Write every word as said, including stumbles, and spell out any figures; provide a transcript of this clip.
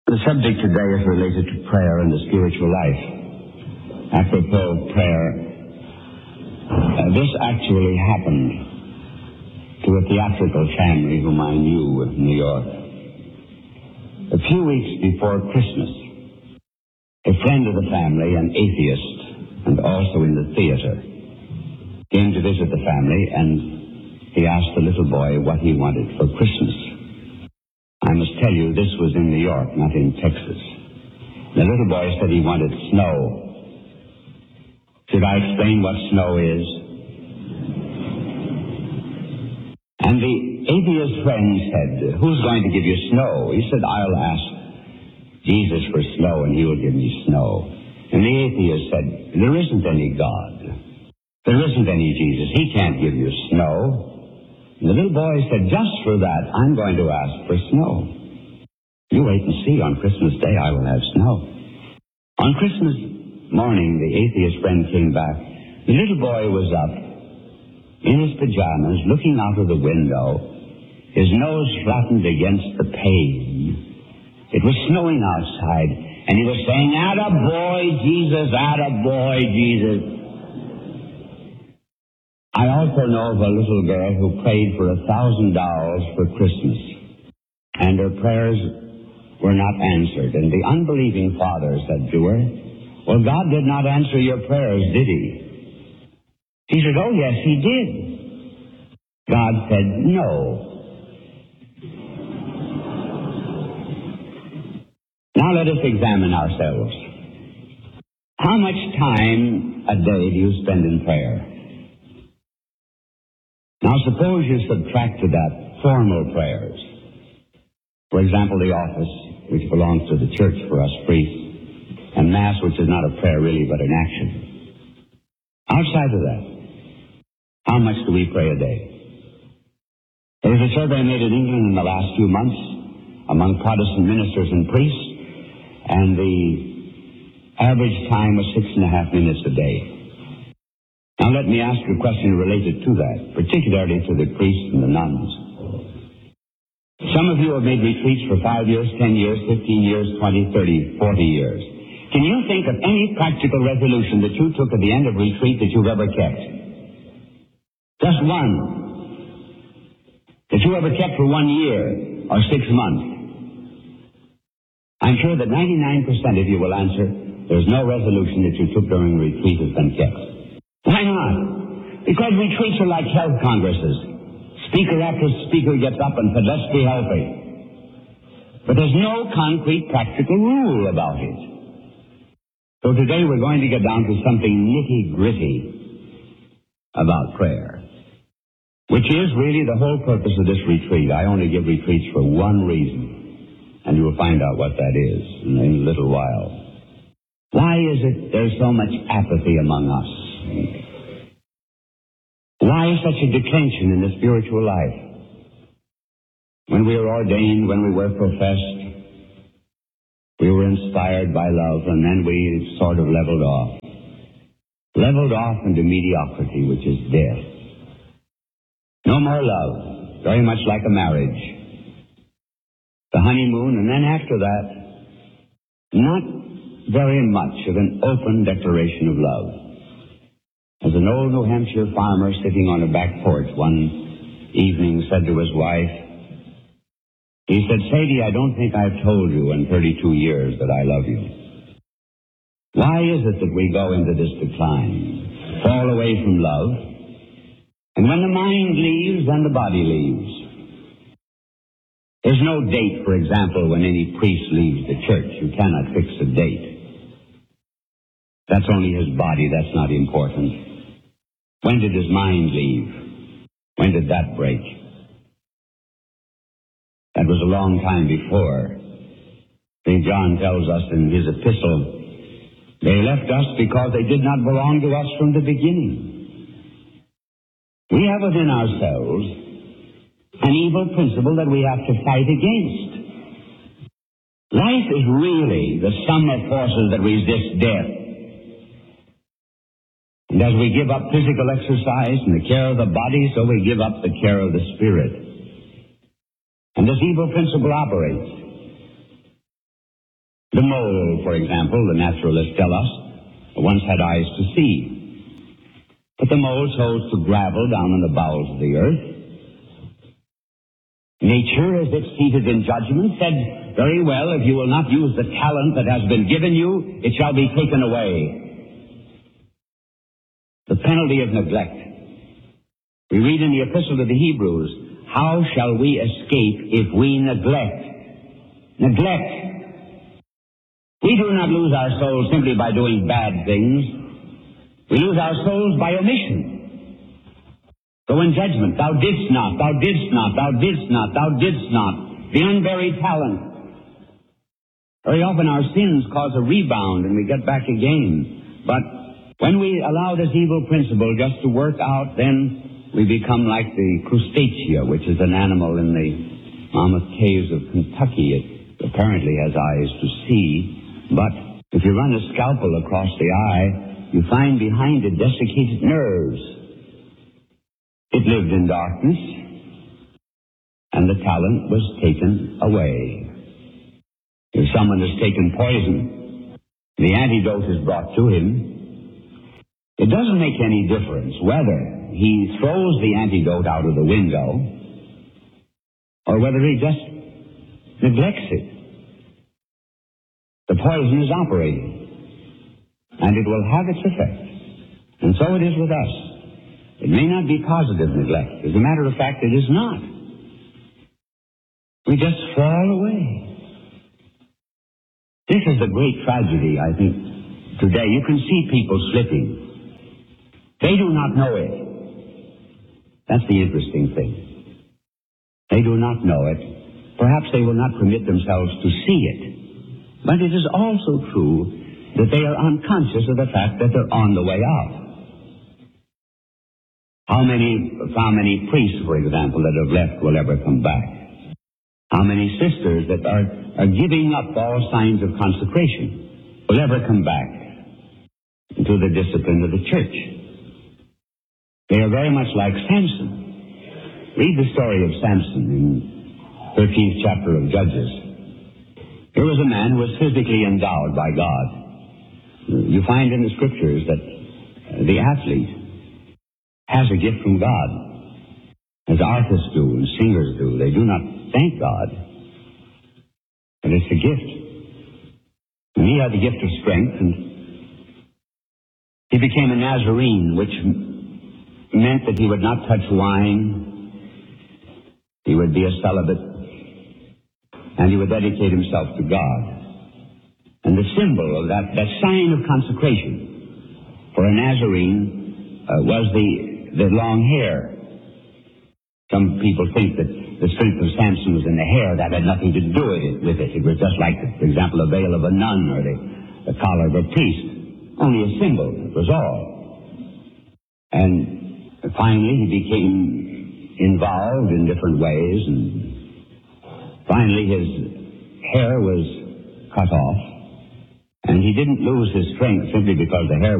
The subject today is related to prayer and the spiritual life. Apropos prayer, uh, this actually happened to a theatrical family whom I knew in New York. A few weeks before Christmas, a friend of the family, an atheist, and also in the theater, came to visit the family, and he asked the little boy what he wanted for Christmas. I must tell you, this was in New York, not in Texas. The little boy said he wanted snow. Should I explain what snow is? And the atheist friend said, "Who's going to give you snow?" He said, "I'll ask Jesus for snow, and he will give me snow." And the atheist said, "There isn't any God. There isn't any Jesus. He can't give you snow." And the little boy said, "Just for that, I'm going to ask for snow. You wait and see. On Christmas Day, I will have snow." On Christmas morning, the atheist friend came back. The little boy was up in his pajamas, looking out of the window, his nose flattened against the pane. It was snowing outside, and he was saying, "Attaboy, Jesus, attaboy, Jesus." I also know of a little girl who prayed for a thousand dollars for Christmas, and her prayers were not answered. And the unbelieving father said to her, "Well, God did not answer your prayers, did he?" She said, "Oh, yes, he did." God said, "No." Now let us examine ourselves. How much time a day do you spend in prayer? Now suppose you subtract to that formal prayers. For example, the office, which belongs to the church for us priests, and Mass, which is not a prayer really, but an action. Outside of that, how much do we pray a day? There was a survey made in England in the last few months among Protestant ministers and priests, and the average time was six and a half minutes a day. Now let me ask you a question related to that, particularly to the priests and the nuns. Some of you have made retreats for five years, ten years, fifteen years, twenty, thirty, forty years. Can you think of any practical resolution that you took at the end of retreat that you've ever kept? Just one. That you ever kept for one year or six months? I'm sure that ninety-nine percent of you will answer, there's no resolution that you took during retreat has been kept. Why not? Because retreats are like health congresses. Speaker after speaker gets up and says, "Let's be healthy." But there's no concrete practical rule about it. So today we're going to get down to something nitty-gritty about prayer, which is really the whole purpose of this retreat. I only give retreats for one reason, and you will find out what that is in a little while. Why is it there's so much apathy among us? Why such a declension in the spiritual life? When we were ordained, when we were professed, we were inspired by love, and then we sort of leveled off. Leveled off into mediocrity, which is death. No more love, very much like a marriage. The honeymoon, and then after that, not very much of an open declaration of love. As an old New Hampshire farmer sitting on a back porch one evening said to his wife, he said, "Sadie, I don't think I've told you in thirty-two years that I love you." Why is it that we go into this decline, fall away from love, and when the mind leaves, then the body leaves? There's no date, for example, when any priest leaves the church. You cannot fix a date. That's only his body. That's not important. When did his mind leave? When did that break? That was a long time before. Saint John tells us in his epistle, they left us because they did not belong to us from the beginning. We have within ourselves an evil principle that we have to fight against. Life is really the sum of forces that resist death. And as we give up physical exercise and the care of the body, so we give up the care of the spirit. And this evil principle operates. The mole, for example, the naturalists tell us, once had eyes to see. But the mole chose to gravel down in the bowels of the earth. Nature, as if seated in judgment, said, very well, if you will not use the talent that has been given you, it shall be taken away. The penalty of neglect. We read in the Epistle to the Hebrews, how shall we escape if we neglect? Neglect. We do not lose our souls simply by doing bad things. We lose our souls by omission. So in judgment, thou didst not, thou didst not, thou didst not, thou didst not. The unburied talent. Very often our sins cause a rebound and we get back again. But when we allow this evil principle just to work out, then we become like the crustacea, which is an animal in the mammoth caves of Kentucky. It apparently has eyes to see. But if you run a scalpel across the eye, you find behind it desiccated nerves. It lived in darkness, and the talent was taken away. If someone has taken poison, the antidote is brought to him. It doesn't make any difference whether he throws the antidote out of the window or whether he just neglects it. The poison is operating, and it will have its effect. And so it is with us. It may not be positive neglect. As a matter of fact, it is not. We just fall away. This is the great tragedy, I think, today. You can see people slipping. They do not know it. That's the interesting thing. They do not know it. Perhaps they will not permit themselves to see it. But it is also true that they are unconscious of the fact that they're on the way out. How many, how many priests, for example, that have left will ever come back? How many sisters that are, are giving up all signs of consecration will ever come back into the discipline of the church? They are very much like Samson. Read the story of Samson in thirteenth chapter of Judges. Here was a man who was physically endowed by God. You find in the scriptures that the athlete has a gift from God, as artists do and singers do. They do not thank God, but it's a gift. And he had the gift of strength, and he became a Nazarene, which meant that he would not touch wine. He would be a celibate. And he would dedicate himself to God. And the symbol of that, that sign of consecration for a Nazarene uh, was the, the long hair. Some people think that the strength of Samson was in the hair. That had nothing to do with it. With it. It was just like, for example, the veil of a nun or the, the collar of a priest. Only a symbol, it was all. And finally he became involved in different ways, and finally, his hair was cut off, and he didn't lose his strength simply because the hair